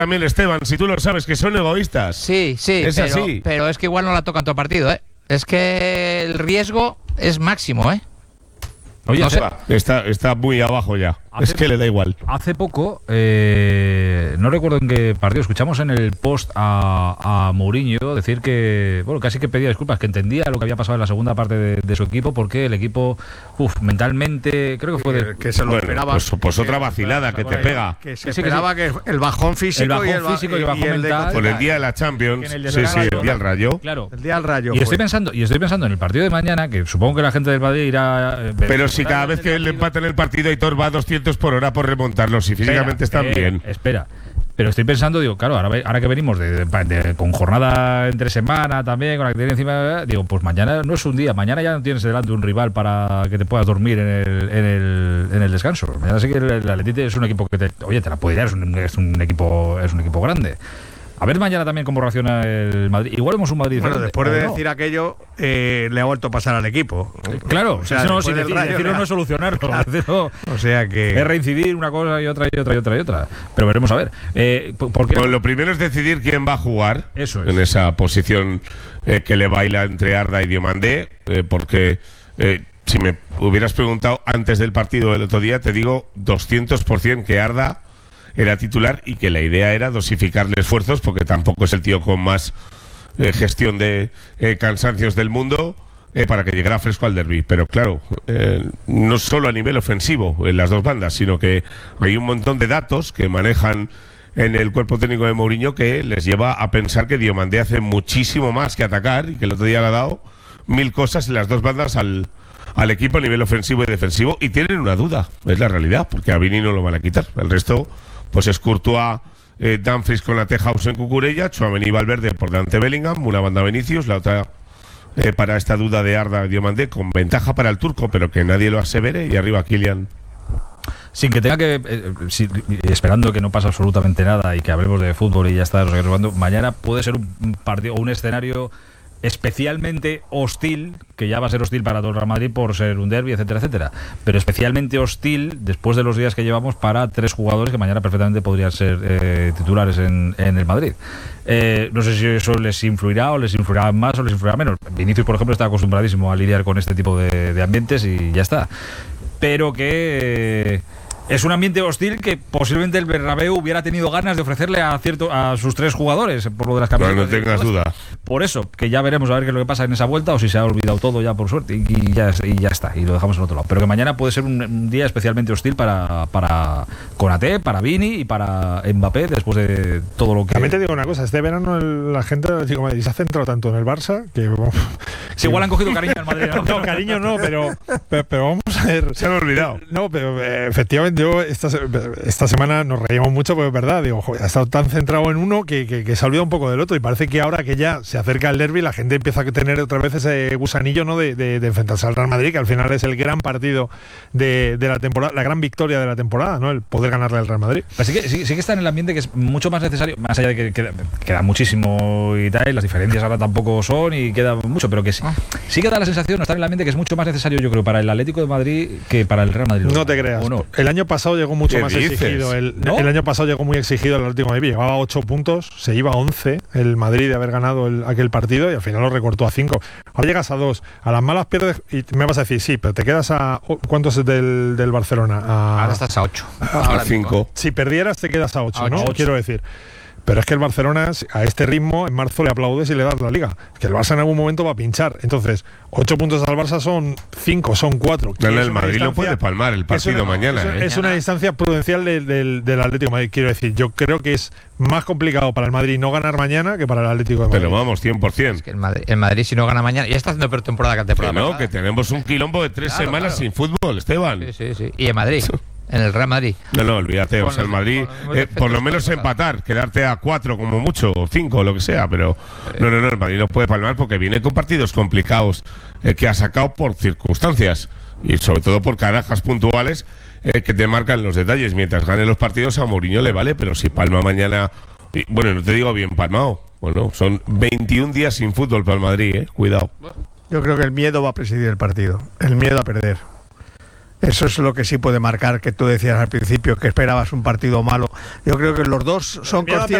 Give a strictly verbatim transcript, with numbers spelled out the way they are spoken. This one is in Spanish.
también, Esteban, si tú lo sabes, que son egoístas. Sí, sí, es pero, así. pero es que igual no la tocan todo partido, ¿eh? Es que el riesgo es máximo, ¿eh? Oye, No sé. Está, está muy abajo ya. Hace- Es que le da igual. Hace poco, eh, no recuerdo en qué partido, escuchamos en el post a, a Mourinho decir que, bueno, casi que pedía disculpas, que entendía lo que había pasado en la segunda parte de, de su equipo, porque el equipo, uff, mentalmente, creo que fue de... Que, que se lo Bueno, esperaba. pues, pues otra vacilada que te pega. Que se Que sí, que esperaba que, el bajón físico El bajón y el, ba- físico y el bajón de- mental. Por el día de la Champions. Que en el de Sí, sí, Rayo, el día del Rayo. Claro. el día del Rayo. Y estoy fue. pensando, y estoy pensando en el partido de mañana, que supongo que la gente del Madrid irá... eh, Pero si cada vez que le empatan el partido, Aitor va a doscientos por hora por remontarlo, si físicamente Espera, están eh, bien. Espera. Pero estoy pensando, digo, claro, ahora, ve- ahora que venimos de, de- de- con jornada entre semana también, con la que tiene encima, digo, pues mañana no es un día, mañana ya no tienes delante un rival para que te puedas dormir en el, en el, en el descanso. Mañana sí que el, el Atleti es un equipo que te, oye, te la puede dar, es un, es un equipo, es un equipo grande. A ver mañana también cómo reacciona el Madrid. Igual vemos un Madrid Bueno, diferente, después de ¿o no? decir aquello, eh, le ha vuelto a pasar al equipo. Claro, o sea, si no, después si del decir- Rayo, decirlo le ha- no es solucionarlo. decirlo O sea es que. reincidir una cosa y otra y otra y otra y otra. Pero veremos a ver. Eh, ¿por por qué? Pues lo primero es decidir quién va a jugar Eso es. en esa posición eh, que le baila entre Arda y Diomandé, eh, porque eh, si me hubieras preguntado antes del partido del otro día, te digo doscientos por ciento que Arda era titular y que la idea era dosificarle esfuerzos, porque tampoco es el tío con más eh, gestión de eh, cansancios del mundo, eh, para que llegara fresco al derbi. Pero claro, eh, no solo a nivel ofensivo en las dos bandas, sino que hay un montón de datos que manejan en el cuerpo técnico de Mourinho que les lleva a pensar que Diomandé hace muchísimo más que atacar, y que el otro día le ha dado mil cosas en las dos bandas al, al equipo a nivel ofensivo y defensivo, y tienen una duda, es la realidad, porque a Vini no lo van a quitar. El resto pues es Courtois, eh, Dumfries con la Tejaus en Cucurella, Tchouaméni y Valverde por delante Bellingham, una banda Vinicius, la otra eh, para esta duda de Arda y Diomandé, con ventaja para el turco, pero que nadie lo asevere, y arriba Kylian. Sin que tenga que, eh, si- esperando que no pase absolutamente nada y que hablemos de fútbol y ya está, reservando, mañana puede ser un un partido o un escenario especialmente hostil, que ya va a ser hostil para todo el Real Madrid por ser un derbi, etcétera, etcétera, pero especialmente hostil después de los días que llevamos para tres jugadores que mañana perfectamente podrían ser eh, titulares en, en el Madrid. Eh, no sé si eso les influirá o les influirá más o les influirá menos. Vinicius, por ejemplo, está acostumbradísimo a lidiar con este tipo de, de ambientes y ya está. Pero que... eh, es un ambiente hostil que posiblemente el Bernabéu hubiera tenido ganas de ofrecerle a cierto a sus tres jugadores por lo de las No, camisetas. no tengas duda. Por eso, que ya veremos a ver qué es lo que pasa en esa vuelta, o si se ha olvidado todo ya por suerte y, y ya, y ya está, y lo dejamos al otro lado. Pero que mañana puede ser un, un día especialmente hostil para, para Konaté, para Vini y para Mbappé, después de todo lo que... También te digo una cosa, este verano el- la gente del Atlético de Madrid se ha centrado tanto en el Barça que... vamos, Si igual han cogido cariño al Madrid. ¿no? no, cariño no, pero, pero, pero vamos a ver... Se han olvidado. No, pero eh, efectivamente yo esta, se- esta semana nos reímos mucho, porque es verdad, digo, joder, ha estado tan centrado en uno que, que, que se ha olvidado un poco del otro, y parece que ahora que ya se acerca el derbi la gente empieza a tener otra vez ese gusanillo, ¿no?, de, de, de enfrentarse al Real Madrid, que al final es el gran partido de, de la temporada, la gran victoria de la temporada, ¿no?, el poder ganarle al Real Madrid. Pero sí que, sí, sí que está en el ambiente que es mucho más necesario, más allá de que queda, queda muchísimo y tal, y las diferencias ahora tampoco son y queda mucho, pero que sí, sí que da la sensación, no está en el ambiente, que es mucho más necesario, yo creo, para el Atlético de Madrid que para el Real Madrid. No te creas. ¿O no? El año pasado llegó mucho ¿Qué más dices? exigido. El, ¿No? el año pasado llegó muy exigido el Atlético de Madrid. Llevaba ocho puntos, se iba a once el Madrid de haber ganado el- aquel partido, y al final lo recortó a cinco. Ahora llegas a dos. A las malas pierdes y me vas a decir, sí, pero te quedas a... ¿Cuántos es del, del Barcelona? A, Ahora estás a ocho. A cinco. Si perdieras te quedas a ocho, A ¿no? ocho. Quiero decir. Pero es que el Barcelona, a este ritmo, en marzo le aplaudes y le das la liga. Que el Barça en algún momento va a pinchar. Entonces, ocho puntos al Barça son cinco, son cuatro. No, no, Es el una Madrid lo distancia- puede palmar el partido es una- mañana. Es, ¿eh? es una distancia prudencial del, del, del Atlético de Madrid. Quiero decir, yo creo que es más complicado para el Madrid no ganar mañana que para el Atlético de Madrid. Pero vamos, cien por Es ciento. que el Madrid, el Madrid, si no gana mañana, ya está haciendo peor temporada que la Que temporada no, pasada. que tenemos un quilombo de tres Claro, semanas claro. sin fútbol, Esteban. Sí, sí, sí. Y en Madrid, en el Real Madrid. No, no, olvídate. O Con sea, el los- Madrid, con los eh, defectos por lo que menos pasa. empatar, quedarte a cuatro como mucho, o cinco, o lo que sea, pero no, no, no, el Madrid no puede palmar porque viene con partidos complicados eh, que ha sacado por circunstancias y sobre todo por carajas puntuales eh, que te marcan los detalles. Mientras gane los partidos a Mourinho le vale, pero si palma mañana, y, bueno, no te digo bien palmado, bueno, son veintiún días sin fútbol para el Madrid, eh, cuidado. Yo creo que el miedo va a presidir el partido. El miedo a perder. Eso es lo que sí puede marcar, que tú decías al principio que esperabas un partido malo. Yo creo que los dos son Mira la conscientes.